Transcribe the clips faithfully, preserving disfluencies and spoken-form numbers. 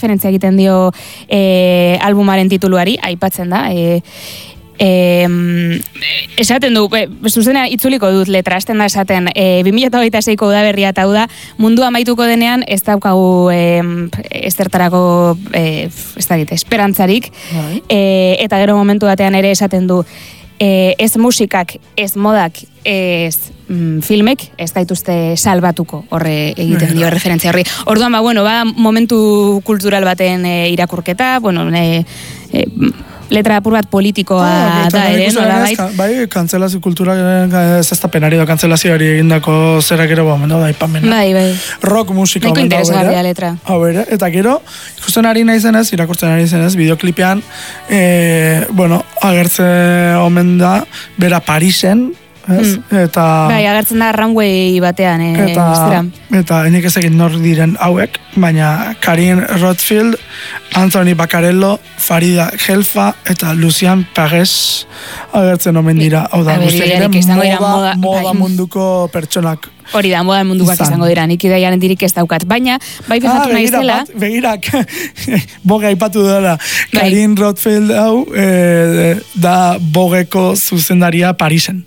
referentzia egiten dio e, albumaren tituluari, aipatzen da, e, E, esaten du, e, zuzena itzuliko dut letra, hasten da esaten, e, bi mila hogeita seiko udaberria eta hau da, mundu amaituko denean ez daukagu e, ezertarako e, ez da gite, esperantzarik, e, eta gero momentu batean ere esaten du, e, ez musikak, ez modak, ez mm, filmek, ez gaituzte salbatuko horre egiten dio referentzia horri. Orduan, ba, bueno, ba, momentu kultural baten e, irakurketa, bueno, e, e, letra apur bat politikoa ah, da ere, nola bait. Bai, kantzelazio kultura ez ez da penari da kantzelazioari egindako zera gero ba, da ipamen. Bai, bai. Rock musika. Niko interesgarria letra. Hau bere, eta gero, ikusten ari nahi zenez, irakurtzen ari zenez, videoklipean, e, bueno, agertze omen da, bera Parisen, ez? Mm. Eta... Bai, agertzen da runway batean, e, eta, eta enik ez egin nor diren hauek, baina Karin Rothfield, Anthony Baccarello, Farida Helfa eta Lucian Pages agertzen omen dira. Hau da, guztiak ere moda, moda munduko pertsonak. Hori da, moda mundukoak izango dira, nik ideiaren dirik ez daukat. Baina, bai fijatu ah, nahi zela... Begirak, boge aipatu dela. Karin Rothfield hau, e, da bogeko zuzendaria Parisen.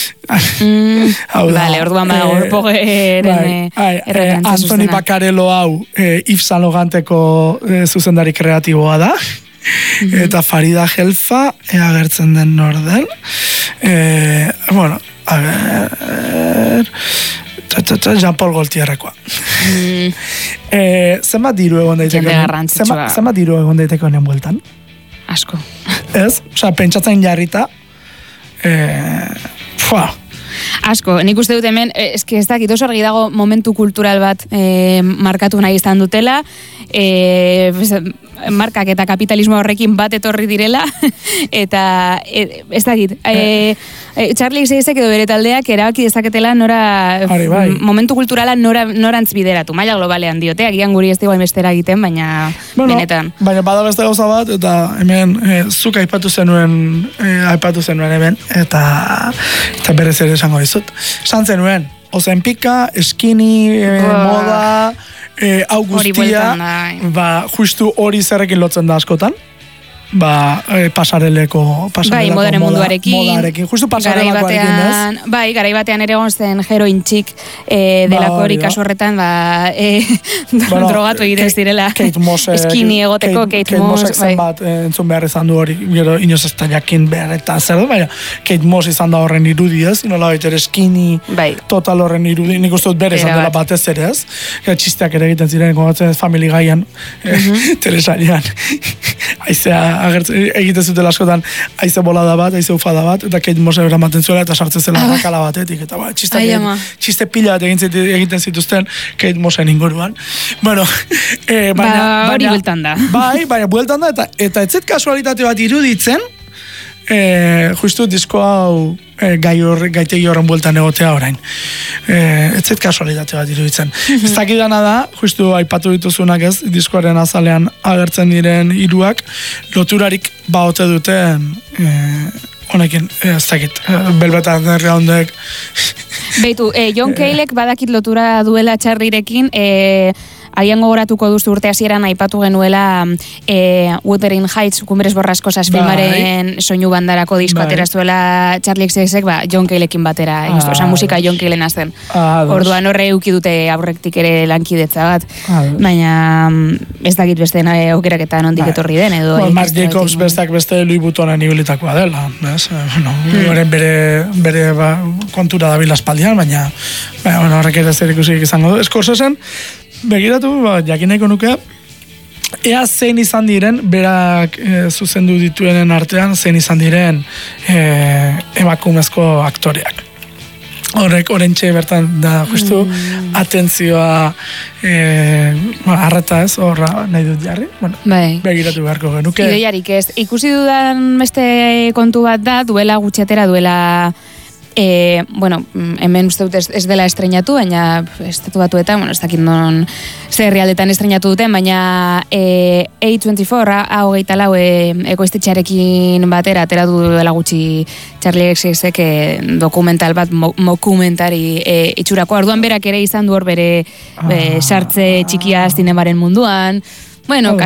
Mm, vale, orduan ba, hor eh, bogeren eh, Anthony Baccarello hau, eh, Yves Saint Laurenteko eh, zuzendari kreatiboa da. Mm-hmm. Eta Farida Helfa e, agertzen den norden. Eh, bueno, a ver... Jean-Paul Gaultierrekoa. Mm. eh, zenbat diru egon daiteko? Zenbat, zenbat diru egon daiteko honen bueltan? Asko. Ez? Osa, pentsatzen jarrita... Eh, fua. Asko, nik uste dut hemen, eski ez dakit oso argi dago momentu kultural bat e, markatu nahi izan dutela, e, markak eta kapitalismo horrekin bat etorri direla, eta e, ez dakit, e, e, Charlie Xexek edo bere taldeak erabaki dezaketela nora, bai. momentu kulturala nora, norantz bideratu, maila globalean diote, agian guri ez digoen bestera egiten, baina bueno, benetan. Baina bada beste gauza bat, eta hemen e, zuk aipatu zenuen, e, aipatu zenuen hemen, eta, eta berez ere esango dizut. Esan zenuen, Ozempika, skinny, e, moda, e, hau guztia, ba, justu hori zerrekin lotzen da askotan. Ba, e, pasareleko, pasareleko bai, modaren moda, munduarekin, modarekin, justu pasarelakoarekin, ez? Bai, garai batean ere egon zen heroin txik e, delako hori kasu horretan, ba, e, bueno, drogatu egiten zirela. Kate Moss, skinny egoteko, Kate, Kate, Kate Moss. Kate Moss bai. Bat e, entzun behar izan du hori, gero inoz ez da jakin behar eta zer du, baina Kate Moss izan da horren irudi ez, nola baitere skinny, bai. Total horren irudi, nik uste dut bere izan dela batez ere ez, gara txisteak ere egiten ziren, komatzen ez Family Gaian, mm-hmm. telesarian, aizea agertzen, egiten zuten askotan aize bolada bat, aize ufada bat, eta Kate Moss eramaten zuela eta sartzen zela ah. rakala batetik, eta ba, txiste, txiste pila bat egiten, egiten zituzten Kate Mossen inguruan. Bueno, eh, baina... Ba, hori bueltan da. Bai, baina bueltan da, eta, eta etzet kasualitate bat iruditzen, eh, justu disko hau eh, gai hor, gaitegi horren bueltan egotea orain. Eh, etzet kasualitate bat iruditzen. Ez dakidana da, justu aipatu dituzunak ez, diskoaren azalean agertzen diren hiruak loturarik baote duten eh, honekin, ez dakit, Velvet Undergroundek. Beitu, eh, John Caleek badakit lotura duela Charlirekin, eh, agian gogoratuko duzu urte hasieran aipatu genuela e, Wuthering Heights, Kumbres Borrascosas filmaren bai. Soinu bandarako disko bai. Aterazuela Charlie Xexek, ba, John Caleekin batera, ah, oza, musika John Calen azten. Ah, orduan horre euki dute aurrektik ere lankidetza bat, ah, baina ez dakit beste aukeraketan ondik etorri den, edo... Well, Marc Jacobs besteak beste Louis Vuittonen ibilitakoa dela, bez? Bueno, hmm. bere, bere ba, kontura dabila espaldian, baina, baina bueno, horrek ere zer ikusik izango du. Scorsesen, begiratu, ba, jakineko nuke, ea zein izan diren, berak e, zuzendu dituenen artean, zein izan diren e, emakumezko aktoreak. Horrek, orentxe bertan da, justu, mm. atentzioa e, arreta ez, horra nahi dut jarri. Bueno, bai. Begiratu beharko genuke. Ideiarik ez. Ikusi dudan beste kontu bat da, duela gutxetera, duela... E, bueno, hemen uste dut ez, ez dela estrenatu, baina estatu batuetan, bueno, ez dakit non zer realdetan estrenatu duten, baina e, A veinticuatro, A hogeita lau e, ekoiztetxearekin batera, ateratu dela gutxi Charlie Xexek e, dokumental bat, mo, mokumentari e, itxurako. Orduan berak ere izan du hor bere ah. e, sartze txikia zinemaren munduan. Bueno,